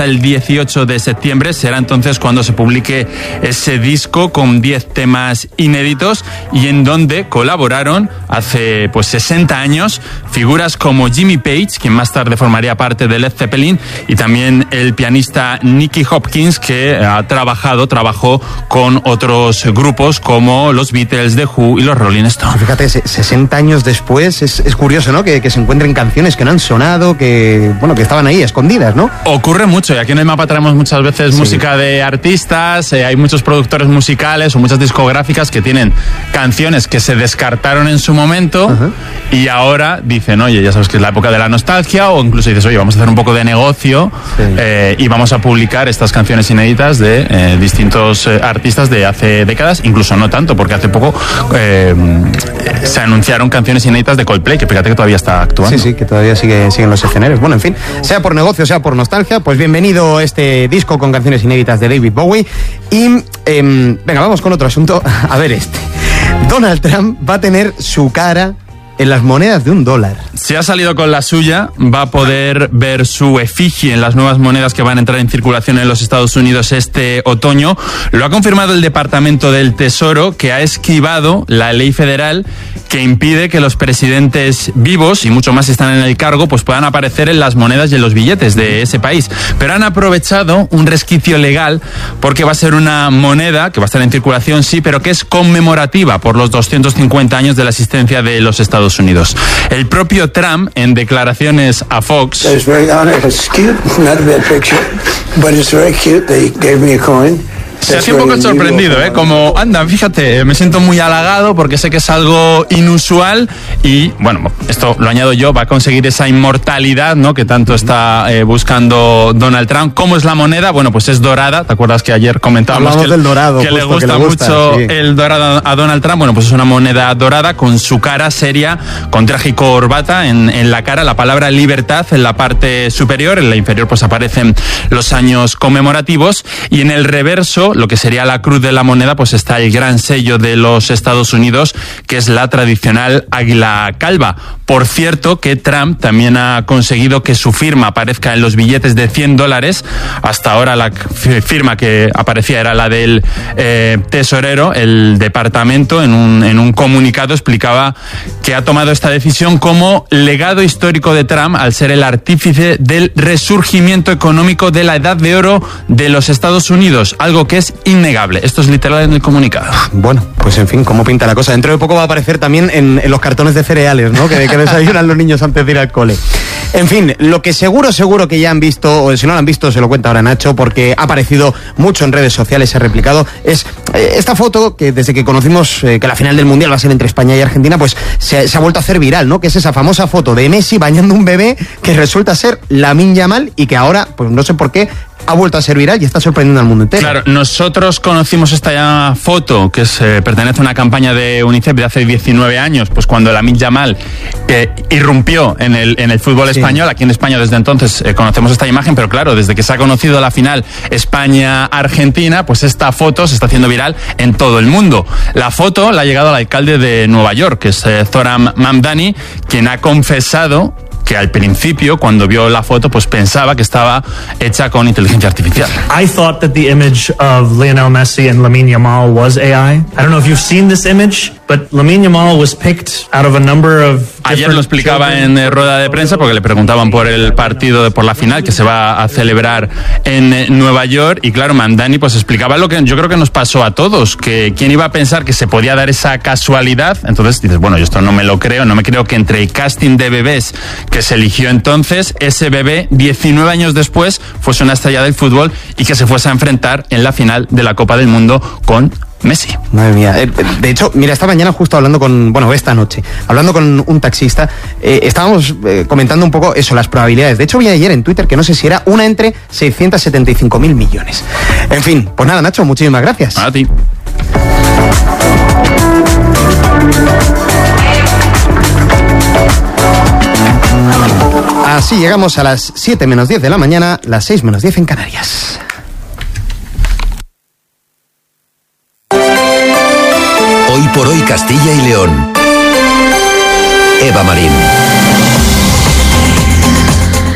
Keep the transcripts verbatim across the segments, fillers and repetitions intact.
el dieciocho de septiembre. Será entonces cuando se publique ese disco con diez temas inéditos y en donde colaboraron hace pues sesenta años figuras como Jimmy Page, quien más tarde formaría parte de Led Zeppelin, y también el pianista Nicky Hopkins, que ha trabajado, trabajó con otros grupos como los Beatles, The Who y los Rolling Stones. Fíjate, sesenta años después es, es curioso, ¿no? Que, que se encuentren canciones que no han sonado, que bueno, que estaban ahí escondidas, ¿no? Ocurre mucho, y aquí en el mapa traemos muchas veces sí. música de artistas, eh, hay muchos productores musicales o muchas discográficas que tienen canciones que se descartaron en su momento uh-huh. y ahora dicen, oye, ya sabes que es la época de la nostalgia, o incluso dices, oye, vamos a hacer un poco de negocio sí. eh, y vamos a publicar estas canciones inéditas de eh, distintos eh, artistas de hace décadas, incluso no tanto, porque hace poco eh, se anunciaron canciones inéditas de Coldplay, que fíjate que todavía está actuando. Sí, sí, que todavía sigue, siguen los escenarios. Bueno, en fin, sea por negocio, sea por nostalgia, pues bienvenido este disco con canciones inéditas de David Bowie. Y eh, venga, vamos con otro asunto. A ver este. Donald Trump va a tener su cara en las monedas de un dólar. Si ha salido con la suya, va a poder ver su efigie en las nuevas monedas que van a entrar en circulación en los Estados Unidos este otoño. Lo ha confirmado el Departamento del Tesoro, que ha esquivado la ley federal que impide que los presidentes vivos, y mucho más si están en el cargo, pues puedan aparecer en las monedas y en los billetes de ese país. Pero han aprovechado un resquicio legal porque va a ser una moneda que va a estar en circulación, sí, pero que es conmemorativa por los doscientos cincuenta años de la existencia de los Estados Unidos. El propio Trump, en declaraciones a Fox, se hacía un poco sorprendido, ¿eh? Como, anda, fíjate, me siento muy halagado porque sé que es algo inusual y, bueno, esto lo añado yo, va a conseguir esa inmortalidad, ¿no?, que tanto está eh, buscando Donald Trump. ¿Cómo es la moneda? Bueno, pues es dorada. ¿Te acuerdas que ayer comentábamos Hablamos que, del dorado, que le gusta, que le gusta mucho sí. el dorado a Donald Trump? Bueno, pues es una moneda dorada con su cara seria, con traje y corbata en, en la cara, la palabra libertad en la parte superior, en la inferior pues aparecen los años conmemorativos y en el reverso, lo que sería la cruz de la moneda, pues está el gran sello de los Estados Unidos, que es la tradicional águila calva. Por cierto, que Trump también ha conseguido que su firma aparezca en los billetes de cien dólares. Hasta ahora la firma que aparecía era la del eh, tesorero. El departamento en un, en un comunicado explicaba que ha tomado esta decisión como legado histórico de Trump al ser el artífice del resurgimiento económico de la edad de oro de los Estados Unidos, algo que es innegable. Esto es literal en el comunicado. Bueno, pues en fin, ¿cómo pinta la cosa? Dentro de poco va a aparecer también en, en los cartones de cereales, ¿no? Que, que desayunan los niños antes de ir al cole. En fin, lo que seguro, seguro que ya han visto, o si no lo han visto, se lo cuenta ahora Nacho, porque ha aparecido mucho en redes sociales, se ha replicado, es eh, esta foto que desde que conocimos eh, que la final del Mundial va a ser entre España y Argentina, pues se, se ha vuelto a hacer viral, ¿no? Que es esa famosa foto de Messi bañando un bebé que resulta ser Lamine Yamal y que ahora, pues no sé por qué, ha vuelto a ser viral y está sorprendiendo al mundo entero. Claro, nosotros conocimos esta foto que es, eh, pertenece a una campaña de UNICEF de hace diecinueve años, pues cuando Lamine Yamal eh, irrumpió en el, en el fútbol sí. español. Aquí en España desde entonces eh, conocemos esta imagen, pero claro, desde que se ha conocido la final España-Argentina, pues esta foto se está haciendo viral en todo el mundo. La foto la ha llegado al alcalde de Nueva York, que es eh, Zoran Mamdani, quien ha confesado que al principio, cuando vio la foto, pues pensaba que estaba hecha con inteligencia artificial. I thought that the image of Lionel Messi and Lamine Yamal was A I. I don't know if you've seen this image, but Lamine Yamal was picked out of a number of Ayer lo explicaba en eh, rueda de prensa porque le preguntaban por el partido, de, por la final que se va a celebrar en eh, Nueva York y claro, Mamdani pues explicaba lo que yo creo que nos pasó a todos, que quién iba a pensar que se podía dar esa casualidad. Entonces dices, bueno, yo esto no me lo creo, no me creo que entre el casting de bebés que se eligió entonces, ese bebé diecinueve años después fuese una estrella del fútbol y que se fuese a enfrentar en la final de la Copa del Mundo con Messi. Madre mía. De hecho, mira, esta mañana justo hablando con, bueno, esta noche, hablando con un taxista, eh, estábamos eh, comentando un poco eso, las probabilidades. De hecho, vi ayer en Twitter que no sé si era una entre seiscientos setenta y cinco mil millones. En fin, pues nada, Nacho, muchísimas gracias. A ti. Así llegamos a las siete menos diez de la mañana, las seis menos diez en Canarias. Hoy por hoy Castilla y León. Eva Marín.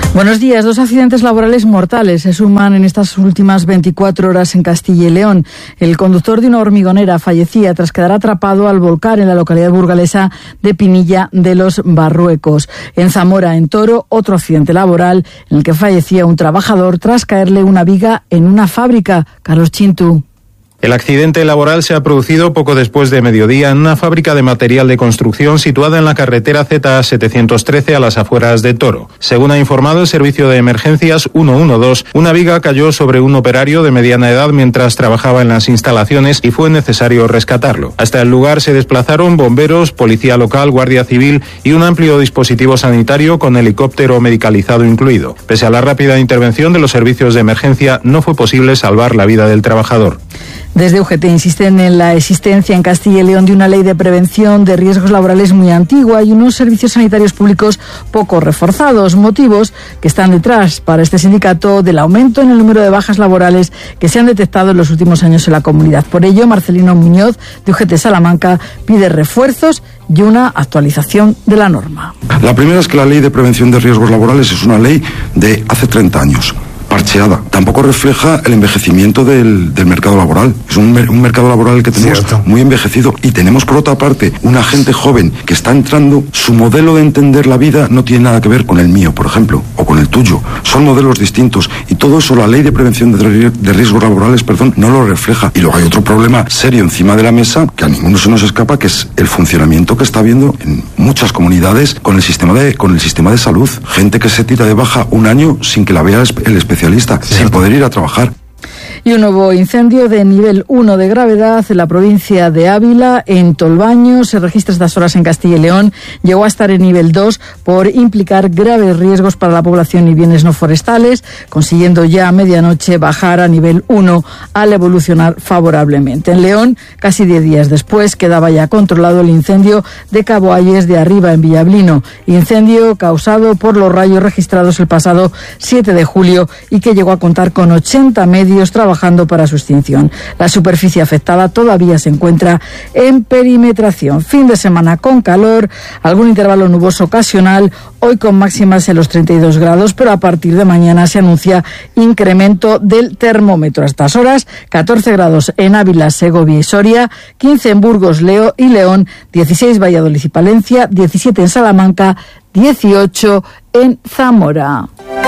Buenos días. Dos accidentes laborales mortales se suman en estas últimas veinticuatro horas en Castilla y León. El conductor de una hormigonera fallecía tras quedar atrapado al volcar en la localidad burgalesa de Pinilla de los Barruecos. En Zamora, en Toro, otro accidente laboral en el que fallecía un trabajador tras caerle una viga en una fábrica. Carlos Chintu. El accidente laboral se ha producido poco después de mediodía en una fábrica de material de construcción situada en la carretera Z A setecientos trece a las afueras de Toro. Según ha informado el servicio de emergencias ciento doce, una viga cayó sobre un operario de mediana edad mientras trabajaba en las instalaciones y fue necesario rescatarlo. Hasta el lugar se desplazaron bomberos, policía local, guardia civil y un amplio dispositivo sanitario con helicóptero medicalizado incluido. Pese a la rápida intervención de los servicios de emergencia, no fue posible salvar la vida del trabajador. Desde U G T insisten en la existencia en Castilla y León de una ley de prevención de riesgos laborales muy antigua y unos servicios sanitarios públicos poco reforzados, motivos que están detrás para este sindicato del aumento en el número de bajas laborales que se han detectado en los últimos años en la comunidad. Por ello, Marcelino Muñoz, de U G T Salamanca, pide refuerzos y una actualización de la norma. La primera es que la Ley de Prevención de Riesgos Laborales es una ley de hace treinta años. Parcheada. Tampoco refleja el envejecimiento del, del mercado laboral. Es un, mer- un mercado laboral que tenemos Cierto. muy envejecido y tenemos por otra parte una gente joven que está entrando. Su modelo de entender la vida no tiene nada que ver con el mío, por ejemplo, o con el tuyo. Son modelos distintos y todo eso la Ley de Prevención de, de Riesgos Laborales, perdón, no lo refleja. Y luego hay otro problema serio encima de la mesa que a ninguno se nos escapa, que es el funcionamiento que está habiendo en muchas comunidades con el sistema de con el sistema de salud. Gente que se tira de baja un año sin que la vea el especialista. Cierto. Sin poder ir a trabajar. Y un nuevo incendio de nivel uno de gravedad en la provincia de Ávila, en Tolbaño. Se registra estas horas en Castilla y León. Llegó a estar en nivel dos por implicar graves riesgos para la población y bienes no forestales, consiguiendo ya a medianoche bajar a nivel uno al evolucionar favorablemente. En León, casi diez días después, quedaba ya controlado el incendio de Cabo Ayes de Arriba, en Villablino. Incendio causado por los rayos registrados el pasado siete de julio y que llegó a contar con ochenta medios trabajando para su extinción. La superficie afectada todavía se encuentra en perimetración. Fin de semana con calor, algún intervalo nuboso ocasional, hoy con máximas en los treinta y dos grados, pero a partir de mañana se anuncia incremento del termómetro. A estas horas, catorce grados en Ávila, Segovia y Soria, quince en Burgos, Leo y León, dieciséis Valladolid y Palencia, diecisiete en Salamanca, dieciocho en Zamora.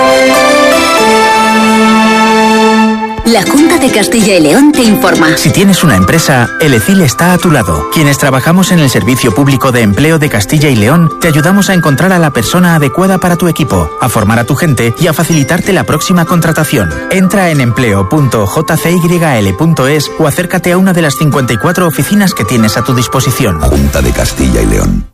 La Junta de Castilla y León te informa. Si tienes una empresa, el E C I L está a tu lado. Quienes trabajamos en el Servicio Público de Empleo de Castilla y León, te ayudamos a encontrar a la persona adecuada para tu equipo, a formar a tu gente y a facilitarte la próxima contratación. Entra en empleo punto j c y l punto es o acércate a una de las cincuenta y cuatro oficinas que tienes a tu disposición. Junta de Castilla y León.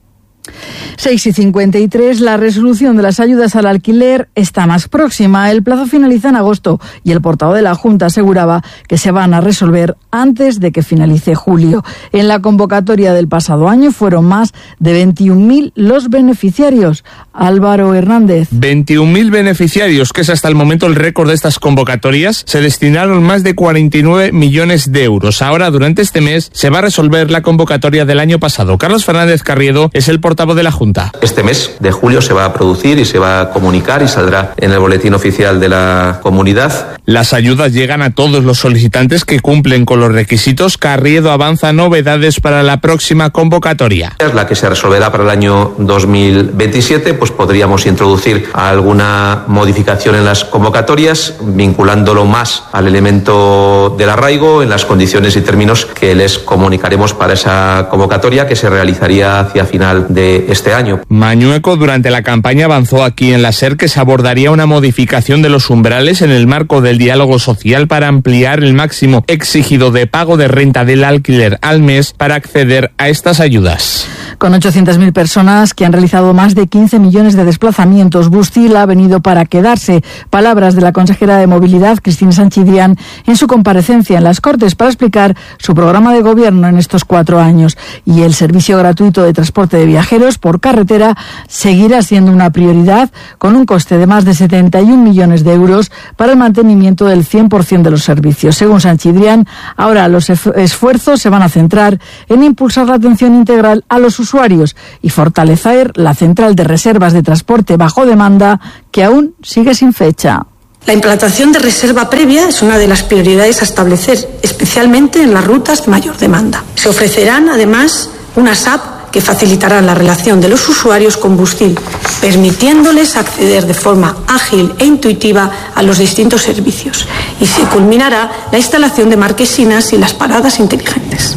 seis y cincuenta y tres, la resolución de las ayudas al alquiler está más próxima. El plazo finaliza en agosto y el portavoz de la Junta aseguraba que se van a resolver antes de que finalice julio. En la convocatoria del pasado año fueron más de veintiún mil los beneficiarios. Álvaro Hernández. veintiún mil beneficiarios, que es hasta el momento el récord de estas convocatorias. Se destinaron más de cuarenta y nueve millones de euros. Ahora, durante este mes, se va a resolver la convocatoria del año pasado. Carlos Fernández Carriedo es el portavoz de la Junta. Este mes de julio se va a producir y se va a comunicar y saldrá en el boletín oficial de la comunidad. Las ayudas llegan a todos los solicitantes que cumplen con los requisitos. Carriedo avanza novedades para la próxima convocatoria. Es la que se resolverá para el año dos mil veintisiete, pues podríamos introducir alguna modificación en las convocatorias, vinculándolo más al elemento del arraigo en las condiciones y términos que les comunicaremos para esa convocatoria que se realizaría hacia final de este año. Mañueco durante la campaña avanzó aquí en la SER que se abordaría una modificación de los umbrales en el marco del diálogo social para ampliar el máximo exigido de pago de renta del alquiler al mes para acceder a estas ayudas. Con ochocientas mil personas que han realizado más de quince millones de desplazamientos, Bustil ha venido para quedarse. Palabras de la consejera de Movilidad, Cristina Sanchidrián, en su comparecencia en las Cortes para explicar su programa de gobierno en estos cuatro años. Y el servicio gratuito de transporte de viajeros por carretera seguirá siendo una prioridad, con un coste de más de setenta y un millones de euros para el mantenimiento del cien por ciento de los servicios. Según Sanchidrián, ahora los esfuerzos se van a centrar en impulsar la atención integral a los usuarios usuarios y fortalecer la central de reservas de transporte bajo demanda, que aún sigue sin fecha. La implantación de reserva previa es una de las prioridades a establecer, especialmente en las rutas de mayor demanda. Se ofrecerán, además, unas apps que facilitarán la relación de los usuarios con Bustil, permitiéndoles acceder de forma ágil e intuitiva a los distintos servicios. Y se culminará la instalación de marquesinas y las paradas inteligentes.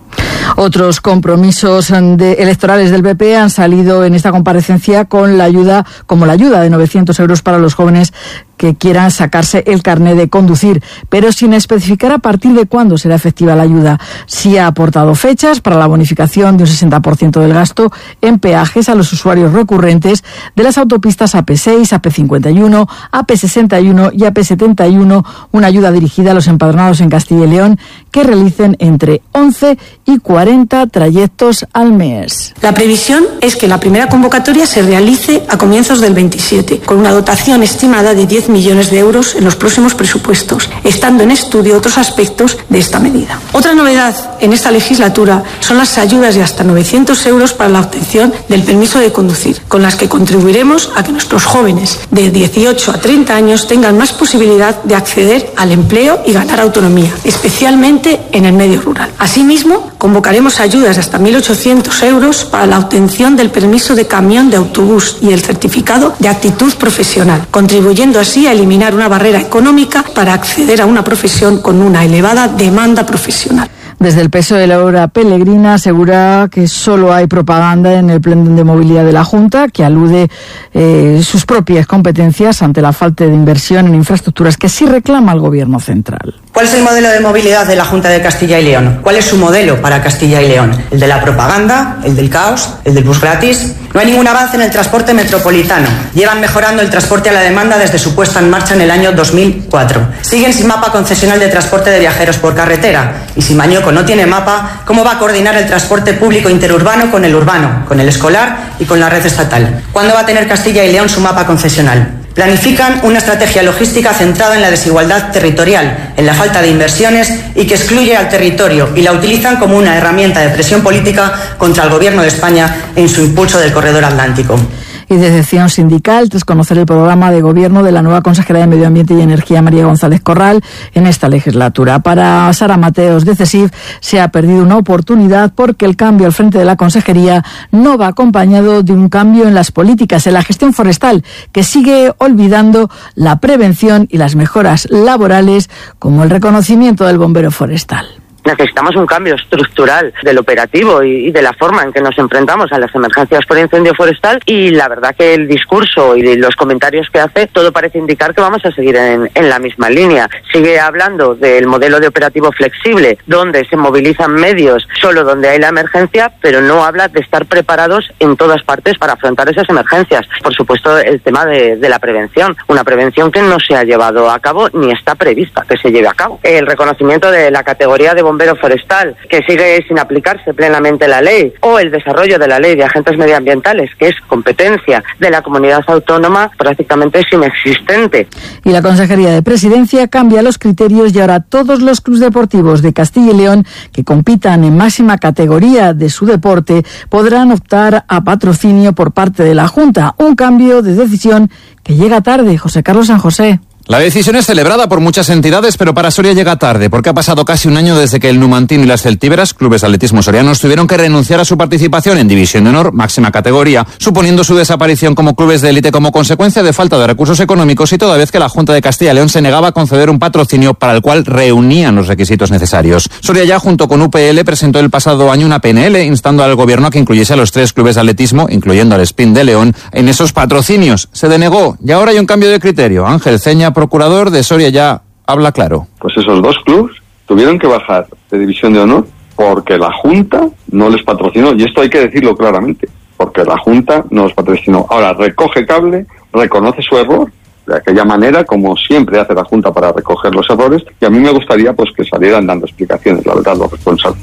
Otros compromisos de electorales del P P han salido en esta comparecencia con la ayuda, como la ayuda de novecientos euros para los jóvenes que quieran sacarse el carné de conducir, pero sin especificar a partir de cuándo será efectiva la ayuda. Sí ha aportado fechas para la bonificación de un sesenta por ciento del gasto en peajes a los usuarios recurrentes de las autopistas A P seis, A P cincuenta y uno, A P sesenta y uno y A P setenta y uno, una ayuda dirigida a los empadronados en Castilla y León que realicen entre once y cuarenta trayectos al mes. La previsión es que la primera convocatoria se realice a comienzos del veintisiete, con una dotación estimada de diez millones de euros en los próximos presupuestos, estando en estudio otros aspectos de esta medida. Otra novedad en esta legislatura son las ayudas de hasta novecientos euros para la obtención del permiso de conducir, con las que contribuiremos a que nuestros jóvenes de dieciocho a treinta años tengan más posibilidad de acceder al empleo y ganar autonomía, especialmente en el medio rural. Asimismo, convocaremos ayudas de hasta mil ochocientos euros para la obtención del permiso de camión de autobús y el certificado de actitud profesional, contribuyendo así a eliminar una barrera económica para acceder a una profesión con una elevada demanda profesional. Desde el P S O E, Laura Pellegrina asegura que solo hay propaganda en el Plan de Movilidad de la Junta, que alude eh, sus propias competencias ante la falta de inversión en infraestructuras que sí reclama el Gobierno central. ¿Cuál es el modelo de movilidad de la Junta de Castilla y León? ¿Cuál es su modelo para Castilla y León? ¿El de la propaganda? ¿El del caos? ¿El del bus gratis? No hay ningún avance en el transporte metropolitano. Llevan mejorando el transporte a la demanda desde su puesta en marcha en el año dos mil cuatro. Siguen sin mapa concesional de transporte de viajeros por carretera. Y si Mañoco no tiene mapa, ¿cómo va a coordinar el transporte público interurbano con el urbano, con el escolar y con la red estatal? ¿Cuándo va a tener Castilla y León su mapa concesional? Planifican una estrategia logística centrada en la desigualdad territorial, en la falta de inversiones y que excluye al territorio, y la utilizan como una herramienta de presión política contra el Gobierno de España en su impulso del corredor atlántico. Y decepción sindical tras conocer el programa de gobierno de la nueva consejera de Medio Ambiente y Energía, María González Corral, en esta legislatura. Para Sara Mateos de CESIF se ha perdido una oportunidad porque el cambio al frente de la consejería no va acompañado de un cambio en las políticas, en la gestión forestal, que sigue olvidando la prevención y las mejoras laborales, como el reconocimiento del bombero forestal. Necesitamos un cambio estructural del operativo y, y de la forma en que nos enfrentamos a las emergencias por incendio forestal, y la verdad que el discurso y los comentarios que hace, todo parece indicar que vamos a seguir en, en la misma línea. Sigue hablando del modelo de operativo flexible, donde se movilizan medios solo donde hay la emergencia, pero no habla de estar preparados en todas partes para afrontar esas emergencias. Por supuesto, el tema de, de la prevención, una prevención que no se ha llevado a cabo ni está prevista que se lleve a cabo. El reconocimiento de la categoría de bombero forestal, que sigue sin aplicarse plenamente la ley, o el desarrollo de la ley de agentes medioambientales, que es competencia de la comunidad autónoma, prácticamente es inexistente. Y la Consejería de Presidencia cambia los criterios y ahora todos los clubes deportivos de Castilla y León que compitan en máxima categoría de su deporte podrán optar a patrocinio por parte de la Junta. Un cambio de decisión que llega tarde. José Carlos San José. La decisión es celebrada por muchas entidades, pero para Soria llega tarde, porque ha pasado casi un año desde que el Numantín y las Celtíberas, clubes de atletismo sorianos, tuvieron que renunciar a su participación en División de Honor, máxima categoría, suponiendo su desaparición como clubes de élite como consecuencia de falta de recursos económicos y toda vez que la Junta de Castilla y León se negaba a conceder un patrocinio para el cual reunían los requisitos necesarios. Soria ya, junto con U P L, presentó el pasado año una P N L instando al gobierno a que incluyese a los tres clubes de atletismo, incluyendo al Spin de León, en esos patrocinios. Se denegó y ahora hay un cambio de criterio. Ángel Ceña, procurador de Soria, ya habla claro. Pues esos dos clubes tuvieron que bajar de División de Honor porque la Junta no les patrocinó, y esto hay que decirlo claramente, porque la Junta no los patrocinó. Ahora recoge cable, reconoce su error de aquella manera, como siempre hace la Junta para recoger los errores, y a mí me gustaría pues que salieran dando explicaciones, la verdad, los responsables.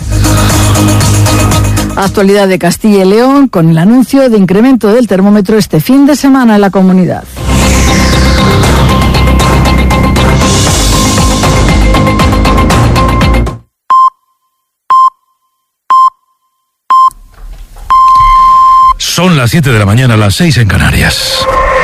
Actualidad de Castilla y León con el anuncio de incremento del termómetro este fin de semana en la comunidad. Son las siete de la mañana, las seis en Canarias.